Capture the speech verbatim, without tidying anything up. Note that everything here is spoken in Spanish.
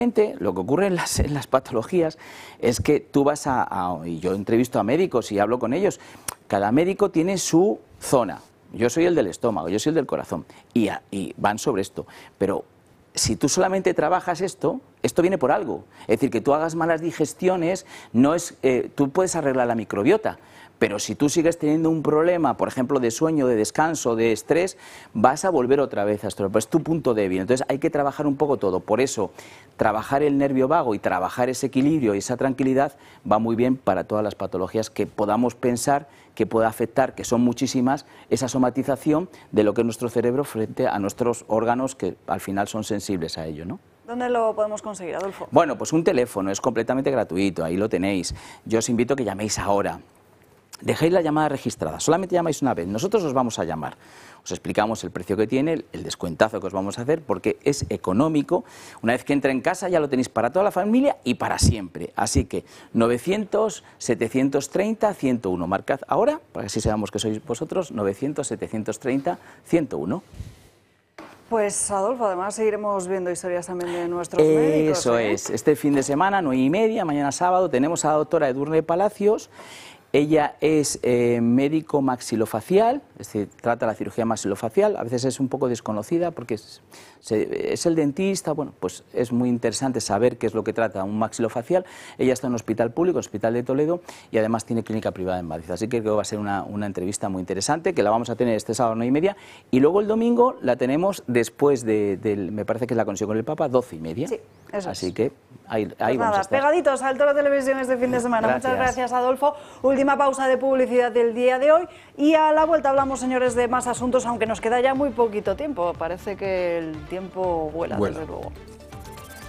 Lo que ocurre en las, en las patologías es que tú vas a, a... y yo entrevisto a médicos y hablo con ellos, cada médico tiene su zona. Yo soy el del estómago, yo soy el del corazón, y, a, y van sobre esto. Pero si tú solamente trabajas esto, esto viene por algo. Es decir, que tú hagas malas digestiones, no es, eh, tú puedes arreglar la microbiota, pero si tú sigues teniendo un problema, por ejemplo, de sueño, de descanso, de estrés, vas a volver otra vez a esto. Pues es tu punto débil. Entonces hay que trabajar un poco todo. Por eso, trabajar el nervio vago y trabajar ese equilibrio y esa tranquilidad va muy bien para todas las patologías que podamos pensar que pueda afectar, que son muchísimas, esa somatización de lo que es nuestro cerebro frente a nuestros órganos que al final son sensibles a ello, ¿no? ¿Dónde lo podemos conseguir, Adolfo? Bueno, pues un teléfono, es completamente gratuito, ahí lo tenéis. Yo os invito a que llaméis ahora. Dejéis la llamada registrada, solamente llamáis una vez, nosotros os vamos a llamar, os explicamos el precio que tiene, el descuentazo que os vamos a hacer, porque es económico, una vez que entre en casa ya lo tenéis para toda la familia y para siempre, así que novecientos, setecientos treinta, ciento uno, marcad ahora, para que así sabamos que sois vosotros, novecientos, setecientos treinta, ciento uno. Pues Adolfo, además seguiremos viendo historias también de nuestros Eso médicos. Eso ¿eh? es, este fin de semana, nueve y media, mañana sábado, tenemos a la doctora Edurne Palacios. Ella es eh, médico maxilofacial, es decir, trata la cirugía maxilofacial, a veces es un poco desconocida porque es, se, es el dentista, bueno, pues es muy interesante saber qué es lo que trata un maxilofacial. Ella está en un hospital público, Hospital de Toledo, y además tiene clínica privada en Madrid, así que creo que va a ser una, una entrevista muy interesante, que la vamos a tener este sábado a nueve y media, y luego el domingo la tenemos después de, del, me parece que es la conexión con el Papa, doce y media, sí, eso así es. que ahí, Pues ahí vamos nada, a estar. pegaditos al Toro Televisión este fin de semana. Gracias. Muchas gracias, Adolfo. Última pausa de publicidad del día de hoy y a la vuelta hablamos, señores, de más asuntos, aunque nos queda ya muy poquito tiempo. Parece que el tiempo vuela, Vuela. desde luego.